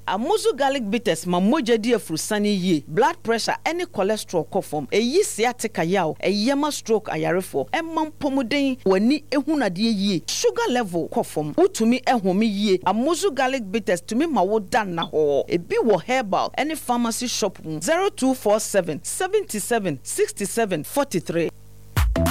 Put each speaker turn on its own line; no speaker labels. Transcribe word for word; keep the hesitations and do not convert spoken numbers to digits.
Amozu garlic bitters ma moja di afrusani ye. Blood pressure any cholesterol kofom. Eyi sciatica yaw. Eyema stroke ayarefo. Emman pomuden wani ehuna die ye. Sugar level kofom. Utumi ehumi ye. Amozu garlic bitters tumi ma wo dan na ho. Ebi wo herbal any pharmacy shop zero two four seven seven seven six seven four three.